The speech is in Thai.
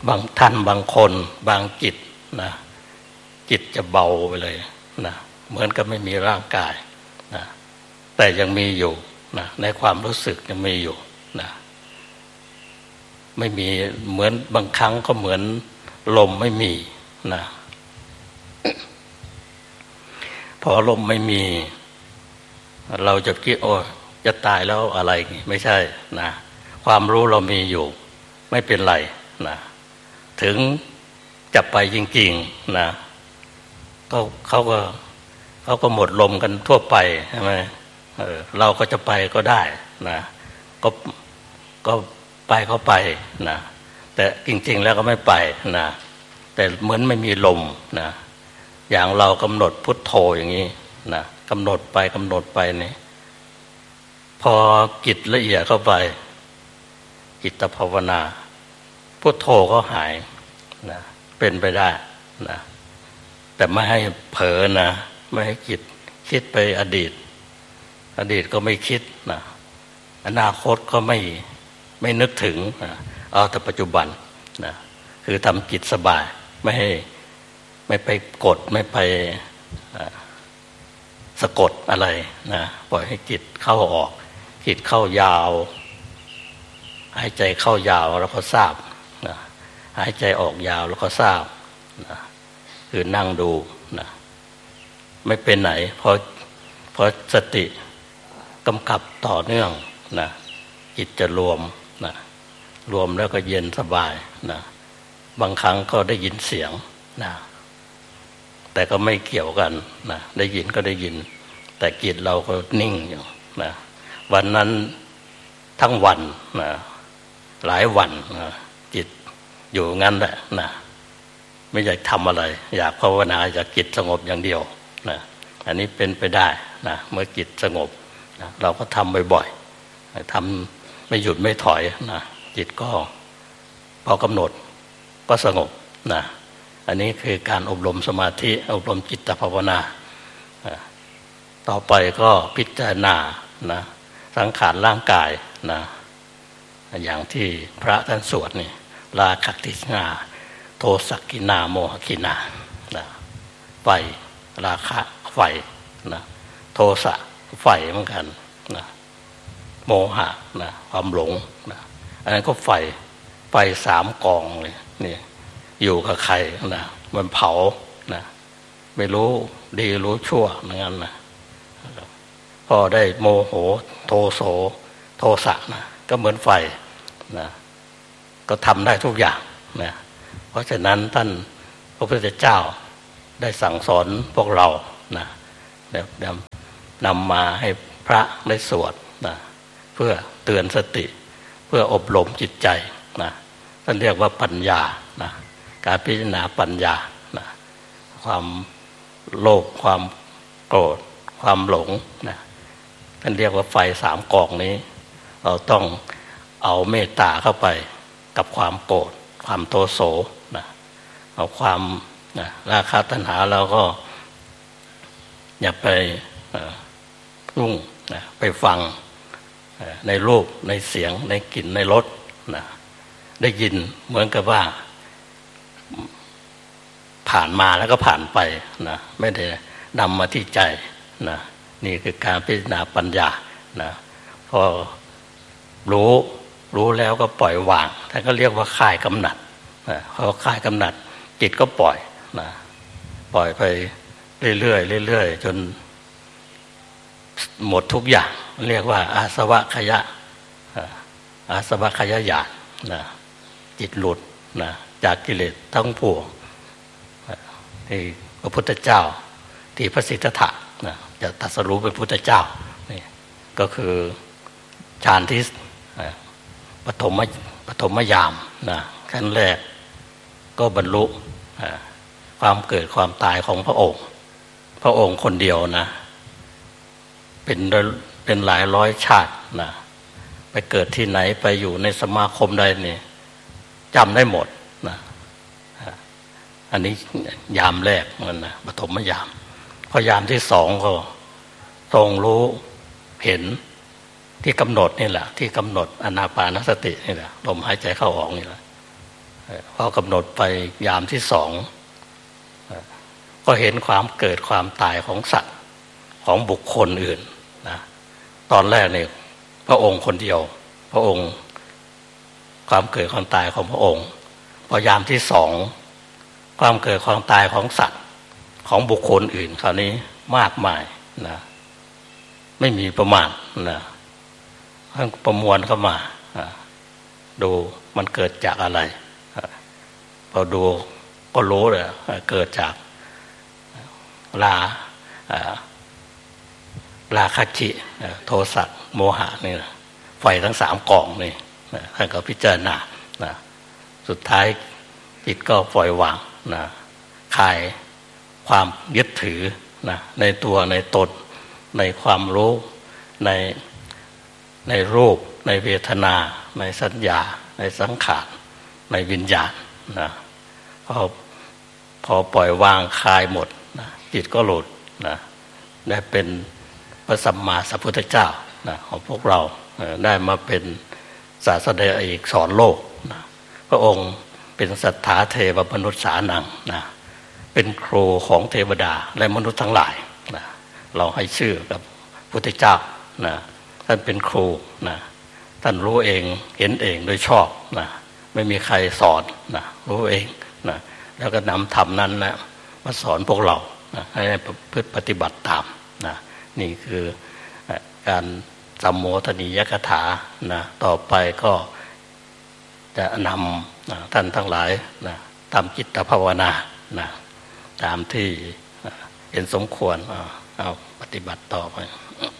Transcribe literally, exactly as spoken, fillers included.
บางท่านบางคนบางจิตนะจิตจะเบาไปเลยนะเหมือนกับไม่มีร่างกายนะแต่ยังมีอยู่นะในความรู้สึกยังมีอยู่นะไม่มีเหมือนบางครั้งก็เหมือนลมไม่มีนะพอลมไม่มีเราจะคิดโอ้จะตายแล้วอะไรไม่ใช่นะความรู้เรามีอยู่ไม่เป็นไรนะถึงจะไปจริงๆนะก็เขาก็เขาก็หมดลมกันทั่วไปใช่ไหมเออเราก็จะไปก็ได้นะก็ก็ไปเขาไปนะแต่จริงๆแล้วก็ไม่ไปนะแต่เหมือนไม่มีลมนะอย่างเรากำหนดพุทโธอย่างนี้นะกำหนดไปกำหนดไปนี่พอจิตละเอียดเข้าไปจิตภาวนาพุทโธก็หายนะเป็นไปได้นะแต่ไม่ให้เผลอนะไม่ให้จิตคิดไปอดีตอดีตก็ไม่คิดนะอนาคตก็ไม่ไม่นึกถึงนะเอาแต่ปัจจุบันนะคือทำจิตสบายไม่ให้ไม่ไปกดไม่ไปสะกดอะไรนะปล่อยให้จิตเข้าออกจิตเข้ายาวหายใจเข้ายาวแล้วก็ทราบนะหายใจออกยาวแล้วก็ทราบนะคือนั่งดูนะไม่เป็นไหนเพราะเพราะสติกำกับต่อเนื่องนะจิตจะรวมนะรวมแล้วก็เย็นสบายนะบางครั้งก็ได้ยินเสียงนะแต่ก็ไม่เกี่ยวกันนะได้ยินก็ได้ยินแต่จิตเราก็นิ่งอยู่นะวันนั้นทั้งวันนะหลายวันนะจิตอยู่งั้นแหละนะไม่อยากทำอะไรอยากภาวนาอยากจิตสงบอย่างเดียวนะอันนี้เป็นไปได้นะเมื่อจิตสงบนะเราก็ทำบ่อยๆทำไม่หยุดไม่ถอยนะจิตก็พอกำหนดก็สงบนะอันนี้คือการอบรมสมาธิอบรมจิตภาวนาต่อไปก็พิจารณานะสังขารร่างกายนะอย่างที่พระท่านสวดนี่ราคะติสนาโทสักกินาโมหกินานะไฟราคะไฟนะโทสะไฟเหมือนกันนะโมหะนะความหลงนะอันนั้นก็ไฟไฟสามกองเลยนี่อยู่กับใครนะมันเผานะไม่รู้ดีรู้ชั่วเหมือนกันนะพอได้โมโหโทโสโทสะนะก็เหมือนไฟนะก็ทำได้ทุกอย่างนะเพราะฉะนั้นท่านพระพุทธเจ้าได้สั่งสอนพวกเรานะแล้วนำมาให้พระได้สวดนะเพื่อเตือนสติเพื่ออบรมจิตใจนะท่านเรียกว่าปัญญานะการพิจารณาปัญญานะความโลภความโกรธความหลงนะท่านเรียกว่าไฟสามกองนี้เราต้องเอาเมตตาเข้าไปกับความโกรธความโทโสนะเอาความนะราคะตัณหาเราก็อย่าไปรุ่งนะไปฟังในรูปในเสียงในกลิ่นในรสนะได้ยินเหมือนกับว่าผ่านมาแล้วก็ผ่านไปนะไม่ได้นำมาที่ใจนะนี่คือการพิจารณาปัญญานะพอรู้รู้แล้วก็ปล่อยวางท่านก็เรียกว่าคลายกำหนัดนะพอคลายกำหนัดจิตก็ปล่อยนะปล่อยไปเรื่อยๆเรื่อยๆจนหมดทุกอย่างเรียกว่าอาสวะขยะอาสวะขยะหยาดนะจิตหลุดนะจากกิเลสทั้งปวงที่พระพุทธเจ้าที่พระสิทธัตถะนะจะตรัสรู้เป็นพุทธเจ้านี่ก็คือฌานที่ปฐมปฐมยามนะขั้นแรกก็บรรลุความเกิดความตายของพระองค์พระองค์คนเดียวนะเป็นเป็นหลายร้อยชาตินะไปเกิดที่ไหนไปอยู่ในสมาคมใดนี่จำได้หมดนะอันนี้ยามแรกมันนะปฐมยามพอยามที่สองก็ทรงรู้เห็นที่กำหนดนี่แหละที่กำหนดอานาปานสตินี่แหละลมหายใจเข้าออกนี่แหละพอกำหนดไปยามที่สองก็เห็นความเกิดความตายของสัตว์ของบุคคลอื่นนะตอนแรกเนี่ยพระองค์คนเดียวพระองค์ความเกิดความตายของพระองค์พอยามที่สองความเกิดความตายของสัตว์ของบุคคลอื่นคราวนี้มากมายนะไม่มีประมาณนะทั้งประมวลเข้ามาดูมันเกิดจากอะไรพอดูก็รู้เลยเกิดจากลาลาคะจิโทสะโมหะนี่นะไฟทั้งสามกองนี่ท่านก็พิจารณานะสุดท้ายจิตก็ปล่อยวางนะคลายความยึดถือนะในตัวในตนในความรู้ในในรูปในเวทนาในสัญญาในสังขารในวิญญาณนะพอพอปล่อยวางคลายหมดนะจิตก็หลุดนะได้เป็นพระสัมมาสัมพุทธเจ้านะของพวกเราได้มาเป็นศาสดาเอกสอนโลกนะพระองค์เป็นสัทธาเทวมนุษย์สานังนะเป็นครูของเทวดาและมนุษย์ทั้งหลายนะเราให้ชื่อกับพุทธเจ้านะท่านเป็นครูนะท่านรู้เองเห็นเองโดยชอบนะไม่มีใครสอนนะรู้เองนะแล้วก็นำธรรมนั้นนะมาสอนพวกเรานะให้พฤติปฏิบัติตามนะนี่คือการสัมโมทนียกถานะต่อไปก็จะนำนะท่านทั้งหลายนะทำจิตภาวนานะตามที่เห็นสมควรเอาปฏิบัติต่อไป